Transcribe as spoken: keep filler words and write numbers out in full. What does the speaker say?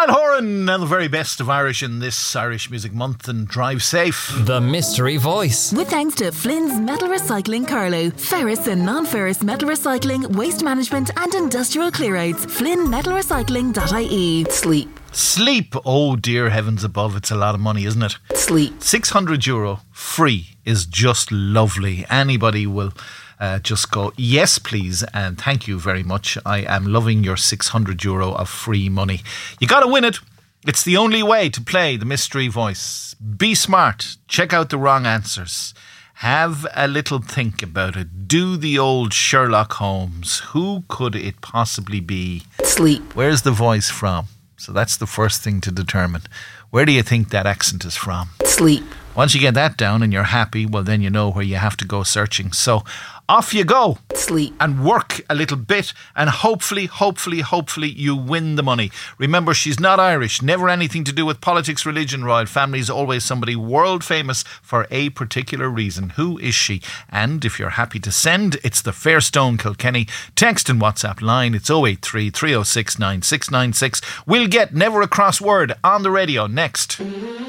Niall Horan and the very best of Irish in this Irish Music Month, and drive safe. The Mystery Voice. With thanks to Flynn's Metal Recycling Carlow, ferrous and non-ferrous metal recycling, waste management and industrial clearouts. flynn metal recycling dot I E. Sleep. Sleep. Oh dear heavens above, it's a lot of money, isn't it? Sleep. six hundred euro free is just lovely. Anybody will uh, just go, yes please and thank you very much. I am loving your six hundred euro of free money. You got to win it. It's the only way to play the Mystery Voice. Be smart. Check out the wrong answers. Have a little think about it. Do the old Sherlock Holmes. Who could it possibly be? Sleep. Where's the voice from? So that's the first thing to determine. Where do you think that accent is from? Sleep. Once you get that down and you're happy, well then you know where you have to go searching. So off you go. Sleep. And work a little bit, and hopefully, hopefully, hopefully you win the money. Remember, she's not Irish, never anything to do with politics, religion, royal family, is always somebody world famous for a particular reason. Who is she? And if you're happy to send, it's the Fairstone Kilkenny text and WhatsApp line. It's oh eight three, three oh six, nine six nine six. We'll get Never a Cross Word on the radio next.